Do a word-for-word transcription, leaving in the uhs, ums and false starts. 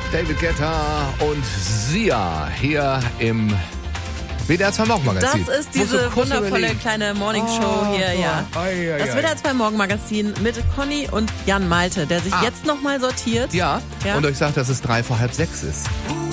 David Guetta und Sia hier im W D R zwei Morgenmagazin. Das ist diese wundervolle kleine Morningshow oh, hier, oh, ja. Oh, ai, ai, das W D R zwei Morgenmagazin mit Conny und Jan Malte, der sich ah. jetzt nochmal sortiert. Ja, ja, und euch sagt, dass es drei vor halb sechs ist.